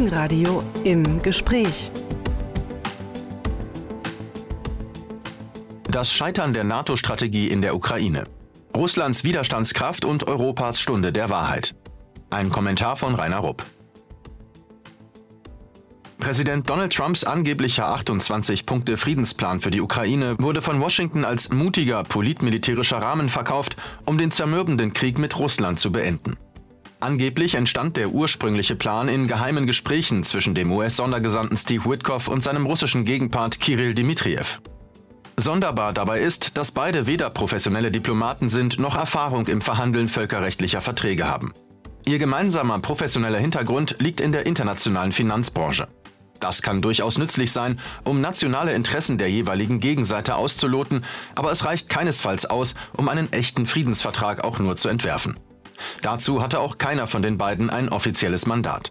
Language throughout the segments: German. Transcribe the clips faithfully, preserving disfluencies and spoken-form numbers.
Morgenradio im Gespräch. Das Scheitern der NATO-Strategie in der Ukraine. Russlands Widerstandskraft und Europas Stunde der Wahrheit. Ein Kommentar von Rainer Rupp. Präsident Donald Trumps angeblicher achtundzwanzig-Punkte-Friedensplan für die Ukraine wurde von Washington als mutiger politmilitärischer Rahmen verkauft, um den zermürbenden Krieg mit Russland zu beenden. Angeblich entstand der ursprüngliche Plan in geheimen Gesprächen zwischen dem U S-Sondergesandten Steve Witkoff und seinem russischen Gegenpart Kyrill Dmitrijew. Sonderbar dabei ist, dass beide weder professionelle Diplomaten sind, noch Erfahrung im Verhandeln völkerrechtlicher Verträge haben. Ihr gemeinsamer professioneller Hintergrund liegt in der internationalen Finanzbranche. Das kann durchaus nützlich sein, um nationale Interessen der jeweiligen Gegenseite auszuloten, aber es reicht keinesfalls aus, um einen echten Friedensvertrag auch nur zu entwerfen. Dazu hatte auch keiner von den beiden ein offizielles Mandat.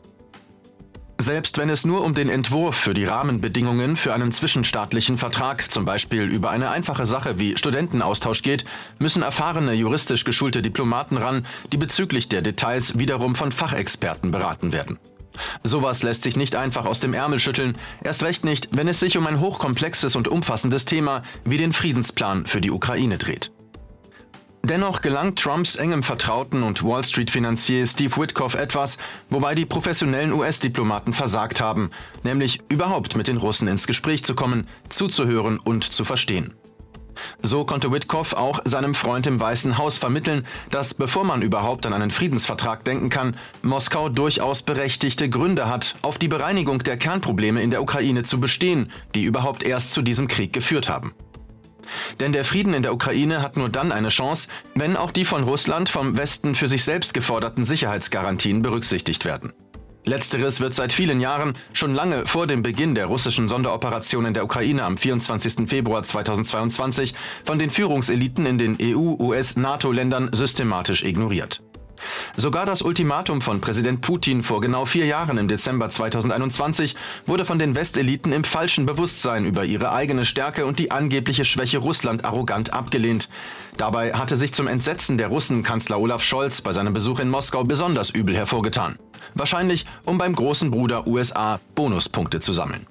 Selbst wenn es nur um den Entwurf für die Rahmenbedingungen für einen zwischenstaatlichen Vertrag, zum Beispiel über eine einfache Sache wie Studentenaustausch geht, müssen erfahrene juristisch geschulte Diplomaten ran, die bezüglich der Details wiederum von Fachexperten beraten werden. Sowas lässt sich nicht einfach aus dem Ärmel schütteln, erst recht nicht, wenn es sich um ein hochkomplexes und umfassendes Thema wie den Friedensplan für die Ukraine dreht. Dennoch gelang Trumps engem Vertrauten und Wall-Street-Finanzier Steve Witkoff etwas, wobei die professionellen U S-Diplomaten versagt haben, nämlich überhaupt mit den Russen ins Gespräch zu kommen, zuzuhören und zu verstehen. So konnte Witkoff auch seinem Freund im Weißen Haus vermitteln, dass, bevor man überhaupt an einen Friedensvertrag denken kann, Moskau durchaus berechtigte Gründe hat, auf die Bereinigung der Kernprobleme in der Ukraine zu bestehen, die überhaupt erst zu diesem Krieg geführt haben. Denn der Frieden in der Ukraine hat nur dann eine Chance, wenn auch die von Russland vom Westen für sich selbst geforderten Sicherheitsgarantien berücksichtigt werden. Letzteres wird seit vielen Jahren, schon lange vor dem Beginn der russischen Sonderoperation in der Ukraine am vierundzwanzigsten Februar zweitausendzweiundzwanzig, von den Führungseliten in den E U-, U S-, NATO-Ländern systematisch ignoriert. Sogar das Ultimatum von Präsident Putin vor genau vier Jahren im Dezember zweitausendeinundzwanzig wurde von den Westeliten im falschen Bewusstsein über ihre eigene Stärke und die angebliche Schwäche Russland arrogant abgelehnt. Dabei hatte sich zum Entsetzen der Russen Kanzler Olaf Scholz bei seinem Besuch in Moskau besonders übel hervorgetan. Wahrscheinlich, um beim großen Bruder U S A Bonuspunkte zu sammeln.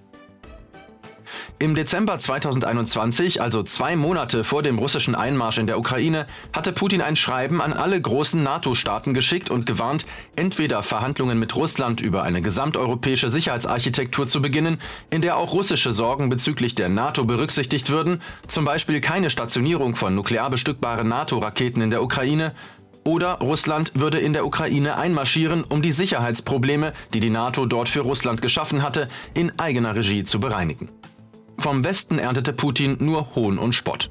Im Dezember zweitausendeinundzwanzig, also zwei Monate vor dem russischen Einmarsch in der Ukraine, hatte Putin ein Schreiben an alle großen NATO-Staaten geschickt und gewarnt, entweder Verhandlungen mit Russland über eine gesamteuropäische Sicherheitsarchitektur zu beginnen, in der auch russische Sorgen bezüglich der NATO berücksichtigt würden, zum Beispiel keine Stationierung von nuklear bestückbaren NATO-Raketen in der Ukraine, oder Russland würde in der Ukraine einmarschieren, um die Sicherheitsprobleme, die die NATO dort für Russland geschaffen hatte, in eigener Regie zu bereinigen. Vom Westen erntete Putin nur Hohn und Spott.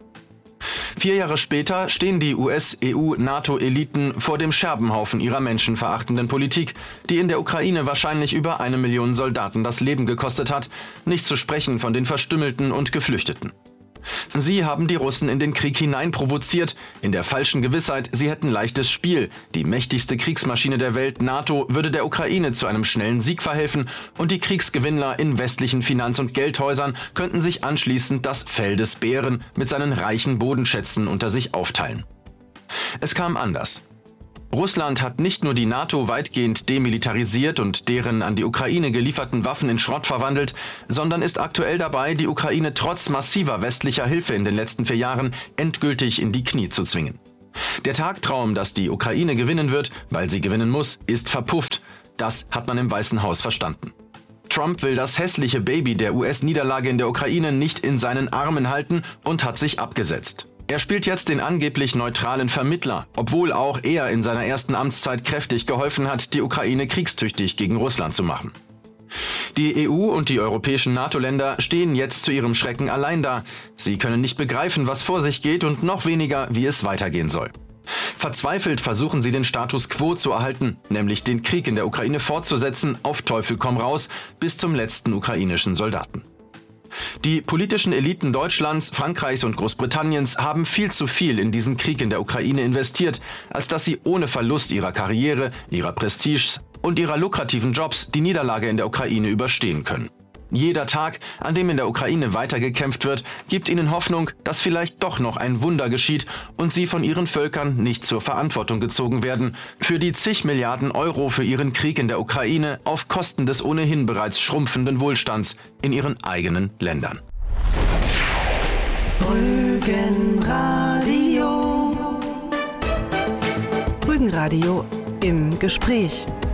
Vier Jahre später stehen die U S-, E U-, NATO-Eliten vor dem Scherbenhaufen ihrer menschenverachtenden Politik, die in der Ukraine wahrscheinlich über eine Million Soldaten das Leben gekostet hat, nicht zu sprechen von den Verstümmelten und Geflüchteten. Sie haben die Russen in den Krieg hinein provoziert, in der falschen Gewissheit, sie hätten leichtes Spiel. Die mächtigste Kriegsmaschine der Welt, NATO, würde der Ukraine zu einem schnellen Sieg verhelfen und die Kriegsgewinnler in westlichen Finanz- und Geldhäusern könnten sich anschließend das Fell des Bären mit seinen reichen Bodenschätzen unter sich aufteilen. Es kam anders. Russland hat nicht nur die NATO weitgehend demilitarisiert und deren an die Ukraine gelieferten Waffen in Schrott verwandelt, sondern ist aktuell dabei, die Ukraine trotz massiver westlicher Hilfe in den letzten vier Jahren endgültig in die Knie zu zwingen. Der Tagtraum, dass die Ukraine gewinnen wird, weil sie gewinnen muss, ist verpufft. Das hat man im Weißen Haus verstanden. Trump will das hässliche Baby der U S-Niederlage in der Ukraine nicht in seinen Armen halten und hat sich abgesetzt. Er spielt jetzt den angeblich neutralen Vermittler, obwohl auch er in seiner ersten Amtszeit kräftig geholfen hat, die Ukraine kriegstüchtig gegen Russland zu machen. Die E U und die europäischen NATO-Länder stehen jetzt zu ihrem Schrecken allein da. Sie können nicht begreifen, was vor sich geht und noch weniger, wie es weitergehen soll. Verzweifelt versuchen sie den Status quo zu erhalten, nämlich den Krieg in der Ukraine fortzusetzen, auf Teufel komm raus, bis zum letzten ukrainischen Soldaten. Die politischen Eliten Deutschlands, Frankreichs und Großbritanniens haben viel zu viel in diesen Krieg in der Ukraine investiert, als dass sie ohne Verlust ihrer Karriere, ihrer Prestige und ihrer lukrativen Jobs die Niederlage in der Ukraine überstehen können. Jeder Tag, an dem in der Ukraine weitergekämpft wird, gibt ihnen Hoffnung, dass vielleicht doch noch ein Wunder geschieht und sie von ihren Völkern nicht zur Verantwortung gezogen werden für die zig Milliarden Euro für ihren Krieg in der Ukraine auf Kosten des ohnehin bereits schrumpfenden Wohlstands in ihren eigenen Ländern. Rügenradio. Rügenradio im Gespräch.